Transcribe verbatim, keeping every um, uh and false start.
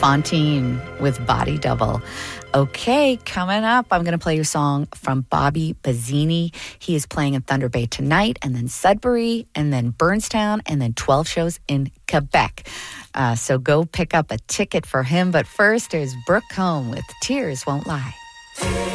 Fontaine with Body Double. Okay, coming up, I'm going to play your song from Bobby Bazzini. He is playing in Thunder Bay tonight, and then Sudbury, and then Burnstown, and then twelve shows in Quebec. Uh, so go pick up a ticket for him. But first, there's Brooke Combe with Tears Won't Lie.